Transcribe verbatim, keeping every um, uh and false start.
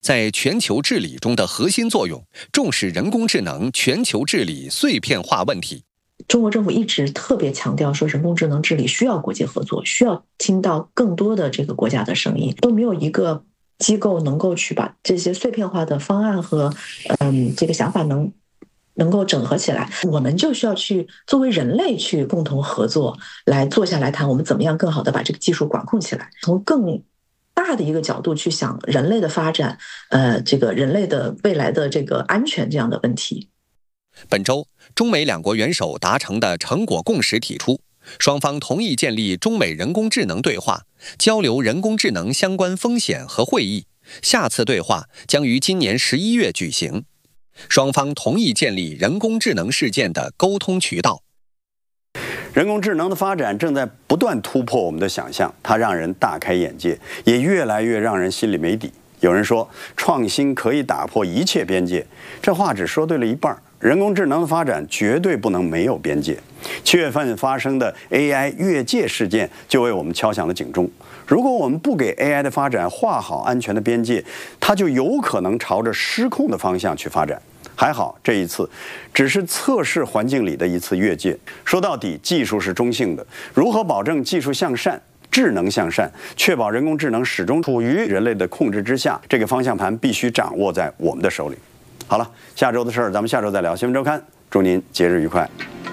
在全球治理中的核心作用，重视人工智能全球治理碎片化问题。 中国政府一直特别强调说，人工智能治理需要国际合作，需要听到更多的这个国家的声音，都没有一个机构能够去把这些碎片化的方案和嗯这个想法能能够整合起来。我们就需要去作为人类去共同合作，来坐下来谈我们怎么样更好的把这个技术管控起来，从更大的一个角度去想人类的发展，呃，这个人类的未来的这个安全这样的问题。 本周，中美两国元首达成的成果共识提出，双方同意建立中美人工智能对话，交流人工智能相关风险和会议。下次对话将于今年十一月举行。双方同意建立人工智能事件的沟通渠道。 人工智能的发展正在不断突破我们的想象，它让人大开眼界，也越来越让人心里没底。有人说，创新可以打破一切边界，这话只说对了一半。人工智能的发展绝对不能没有边界。七月份发生的 A I 越界事件就为我们敲响了警钟。如果我们不给 A I 的发展画好安全的边界，它就有可能朝着失控的方向去发展。还好这一次只是测试环境里的一次越界。说到底，技术是中性的，如何保证技术向善、智能向善，确保人工智能始终处于人类的控制之下，这个方向盘必须掌握在我们的手里。好了，下周的事儿咱们下周再聊。新闻周刊，祝您节日愉快。